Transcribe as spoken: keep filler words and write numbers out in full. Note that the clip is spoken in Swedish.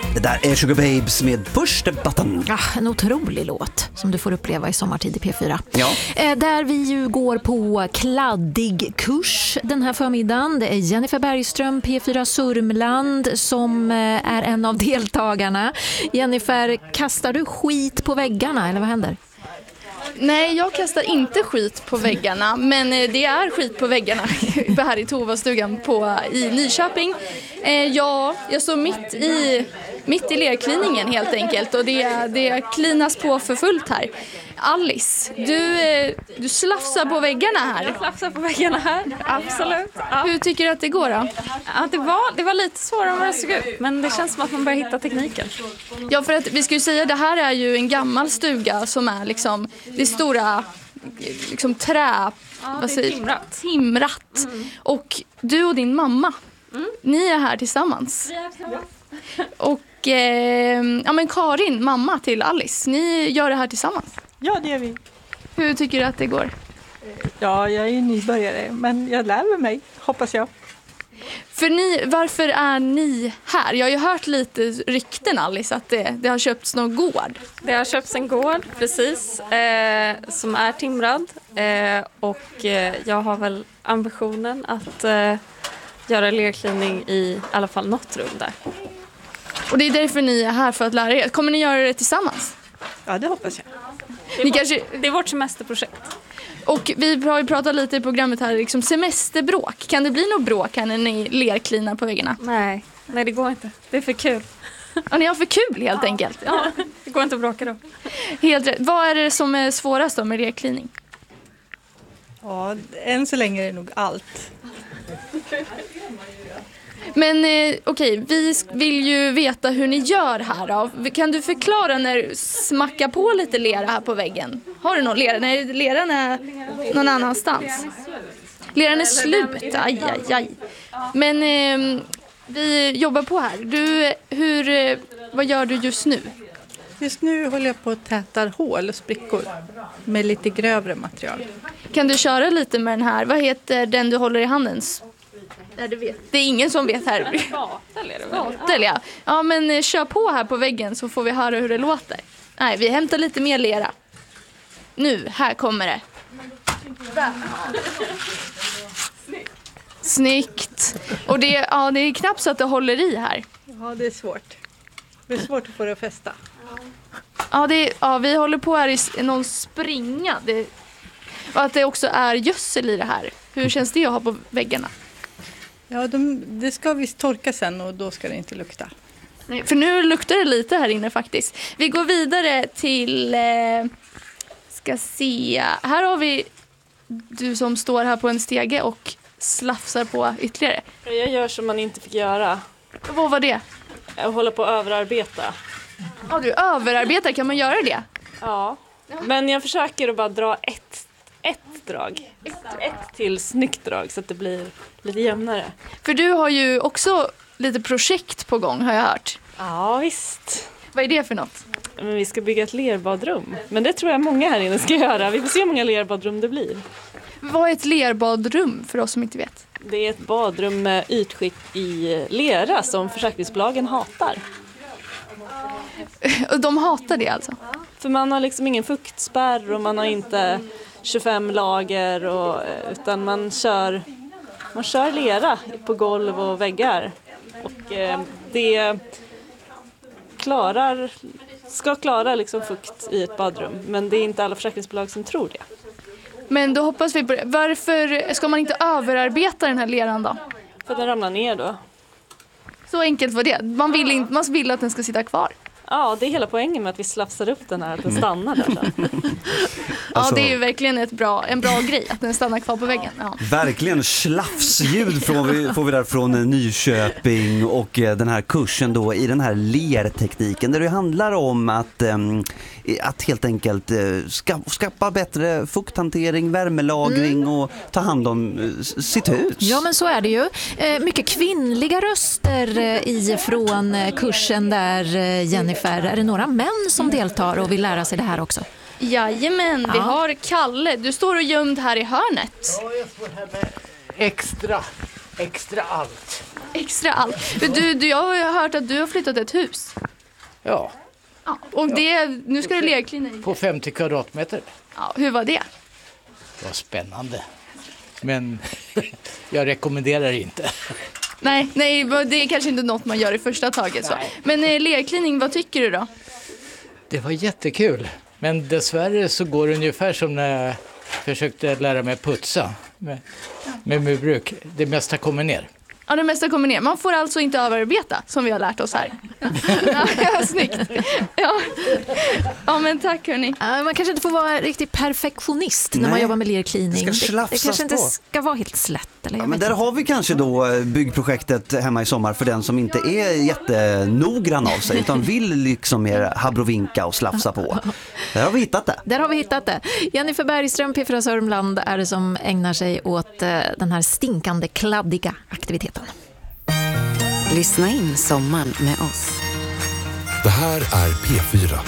Det där är Sugar Babes med Push the Button. Ja, en otrolig låt som du får uppleva i sommartid i P fyra. Ja. Eh, där vi ju går på kladdig kurs den här förmiddagen. Det är Jennifer Bergström, P fyra Sörmland, som eh, är en av deltagarna. Jennifer, kastar du skit på väggarna eller vad händer? Nej, jag kastar inte skit på väggarna, men det är skit på väggarna här i Tovastugan på, i Nyköping. Eh, ja, jag står mitt i, mitt i lerkliningen helt enkelt, och det, det klinas på för fullt här. Alice, du, eh, du slafsar på väggarna här. Jag slafsar på väggarna här, absolut. Ja. Hur tycker du att det går då? Ja, det, var, det var lite svårare än vad det såg ut, men det känns som att man börjar hitta tekniken. Ja, för att vi ska ju säga, det här är ju en gammal stuga som är liksom, det är stora liksom trä, Ja, vad det är säger, timrat. timrat. Mm. Och du och din mamma, mm. ni är här tillsammans. Och eh, ja, men Karin, mamma till Alice, ni gör det här tillsammans. Ja, det gör vi. Hur tycker du att det går? Ja, jag är ju nybörjare, men jag lär mig, hoppas jag. För ni, varför är ni här? Jag har ju hört lite rykten, Alice, att det, det har köpts någon gård. Det har köpts en gård, precis, eh, som är timrad. Eh, och eh, jag har väl ambitionen att eh, göra lerklining i alla fall något rum där. Och det är därför ni är här, för att lära er. Kommer ni göra det tillsammans? Ja, det hoppas jag. Det är, Ni vårt, kanske... det är vårt semesterprojekt. Och vi har ju pratat lite i programmet här, liksom semesterbråk. Kan det bli något bråk här när ni lerklinar på väggarna? Nej, nej det går inte. Det är för kul. Ja, ni har för kul helt enkelt. Ja, det går inte att bråka då. Helt rätt. Vad är det som är svårast då med lerklining? Ja, än så länge är det nog allt. Men eh, okej, vi vill ju veta hur ni gör här då. Kan du förklara när du smackar på lite lera här på väggen? Har du någon lera? När leran är någon annanstans? Leran är slut. Aj, aj, aj. Men eh, vi jobbar på här. Du, hur, eh, vad gör du just nu? Just nu håller jag på att täta hål och sprickor med lite grövre material. Kan du köra lite med den här? Vad heter den du håller i handen? Nej, du vet. Det är ingen som vet här. Spatel är det väl? Spatel, ja. Ja, men eh, kör på här på väggen så får vi höra hur det låter. Nej, vi hämtar lite mer lera. Nu, här kommer det. Snyggt. Och det, ja, det är knappt så att det håller i här. Ja, det är svårt. Det är svårt att få det att fästa. Ja, det, ja vi håller på här i någon springa. Det, och att det också är gödsel i det här. Hur känns det att ha på väggarna? Ja, de, det ska visst torka sen och då ska det inte lukta. Nej, för nu luktar det lite här inne faktiskt. Vi går vidare till... Eh, ska se. Här har vi du som står här på en stege och slafsar på ytterligare. Jag gör som man inte fick göra. Och vad var det? Jag håller på att överarbeta. Ja, du överarbetar. Kan man göra det? Ja, men jag försöker att bara dra ett, ett drag. Ett, ett till snyggt drag så att det blir lite jämnare. För du har ju också lite projekt på gång, har jag hört. Ja, visst. Vad är det för något? Men vi ska bygga ett lerbadrum. Men det tror jag många här inne ska göra. Vi får se hur många lerbadrum det blir. Vad är ett lerbadrum för oss som inte vet? Det är ett badrum med ytskikt i lera som försäkringsbolagen hatar. De hatar det alltså? För man har liksom ingen fuktspärr och man har inte tjugofem lager och, utan man kör, man kör lera på golv och väggar. Och eh, det klarar, ska klara liksom fukt i ett badrum, men det är inte alla försäkringsbolag som tror det. Men då hoppas vi på det. Varför ska man inte överarbeta den här leran då? För att den ramlar ner då. Så enkelt var det. Man vill, inte, man vill att den ska sitta kvar. Ja, det är hela poängen med att vi slafsar upp den här, att den stannar där sen. Alltså, ja, det är ju verkligen ett bra, en bra grej att den stannar kvar på väggen. Ja. Verkligen slafsljud får vi, får vi där från Nyköping och den här kursen då i den här lertekniken där det handlar om att, um, att helt enkelt uh, ska, skapa bättre fukthantering, värmelagring mm. och ta hand om uh, sitt hus. Ja, men så är det ju. Eh, mycket kvinnliga röster eh, ifrån eh, kursen där, eh, Jennifer. Är det några män som deltar och vill lära sig det här också? Jajamän, ja. vi har Kalle. Du står och gömd här i hörnet. Ja, jag står här med extra extra allt. Extra allt. Men Du, du, jag har hört att du har flyttat ett hus. Ja, Ja, och det, nu ska du lerklina i. på femtio kvadratmeter. Ja, hur var det? Det var spännande. Men jag rekommenderar inte. Nej, nej, det är kanske inte något man gör i första taget. Så. Men eh, lerklining, vad tycker du då? Det var jättekul. Men dessvärre så går det ungefär som när jag försökte lära mig putsa med, med murbruk. Det mesta kommer ner. Ja, det mesta kommer ner. Man får alltså inte överarbeta, som vi har lärt oss här. Ja, snyggt. Ja. Ja, men tack hörni. Ja, man kanske inte får vara riktigt perfektionist när Nej. man jobbar med lerklining. Det ska det, slafsas det kanske inte på. ska vara helt slätt. Eller jag Ja, men vet där inte. har vi kanske då byggprojektet hemma i sommar för den som inte är jättenoggrann av sig utan vill liksom mer habrovinka och slafsa på. Där har vi hittat det. Där har vi hittat det. Jennifer Bergström, P fyra Sörmland, är det som ägnar sig åt eh, den här stinkande, kladdiga aktiviteten. Lyssna in sommaren med oss. Det här är P fyra.